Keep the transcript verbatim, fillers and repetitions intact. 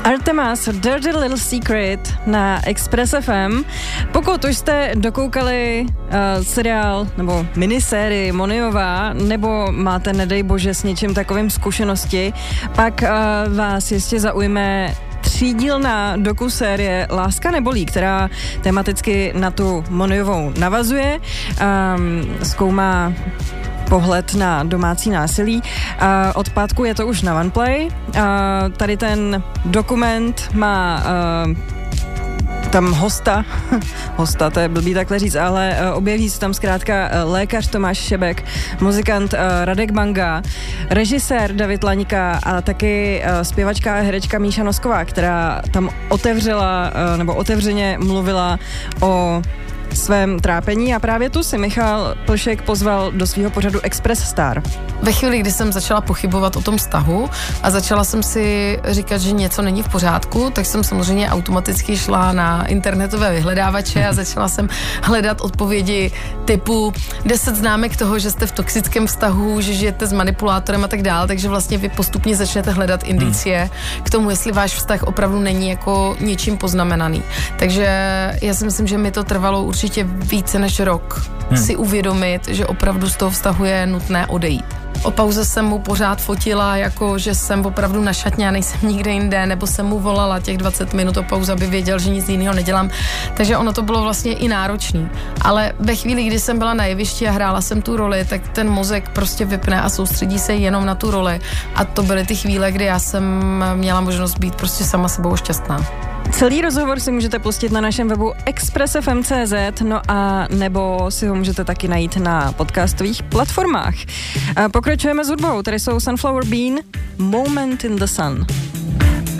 Artemas, Dirty Little Secret na Express F M. Pokud už jste dokoukali uh, seriál nebo minisérii Moniová, nebo máte, nedej bože, s něčím takovým zkušenosti, pak uh, vás jistě zaujme třídílná dokusérie Láska nebolí, která tematicky na tu Moniovou navazuje, um, zkoumá pohled na domácí násilí. Uh, od pátku je to už na OnePlay. Uh, tady ten dokument má uh, tam hosta, hosta, to je blbý takhle říct, ale uh, objeví se tam zkrátka uh, lékař Tomáš Šebek, muzikant uh, Radek Banga, režisér David Laňka a taky uh, zpěvačka a herečka Míša Nosková, která tam otevřela, uh, nebo otevřeně mluvila o svém trápení a právě tu si Michal Plšek pozval do svého pořadu Express Star. Ve chvíli, kdy jsem začala pochybovat o tom vztahu a začala jsem si říkat, že něco není v pořádku, tak jsem samozřejmě automaticky šla na internetové vyhledávače a začala jsem hledat odpovědi typu deset známek toho, že jste v toxickém vztahu, že žijete s manipulátorem a tak dál, takže vlastně vy postupně začnete hledat indicie k tomu, jestli váš vztah opravdu není jako něčím poznamenaný. Takže já si myslím, že mi to trvalo určitě více než rok hmm. si uvědomit, že opravdu z toho vztahu je nutné odejít. O pauze jsem mu pořád fotila, jako že jsem opravdu na šatně a nejsem nikde jinde, nebo jsem mu volala těch dvacet minut o pauze, aby věděl, že nic jiného nedělám. Takže ono to bylo vlastně i náročný. Ale ve chvíli, kdy jsem byla na jevišti a hrála jsem tu roli, tak ten mozek prostě vypne a soustředí se jenom na tu roli. A to byly ty chvíle, kdy já jsem měla možnost být prostě sama sebou šťastná. Celý rozhovor si můžete pustit na našem webu express f m tečka c z, no a nebo si ho můžete taky najít na podcastových platformách. Pokračujeme s hudbou, tady jsou Sunflower Bean, Moment in the Sun.